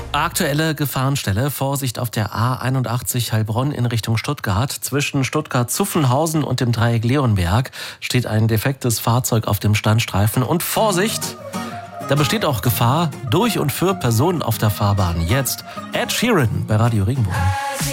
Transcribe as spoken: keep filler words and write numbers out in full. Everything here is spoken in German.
Aktuelle Gefahrenstelle, Vorsicht auf der A einundachtzig Heilbronn in Richtung Stuttgart. Zwischen Stuttgart-Zuffenhausen und dem Dreieck Leonberg steht ein defektes Fahrzeug auf dem Standstreifen. Und Vorsicht, da besteht auch Gefahr durch und für Personen auf der Fahrbahn. Jetzt Ed Sheeran bei Radio Regenbogen.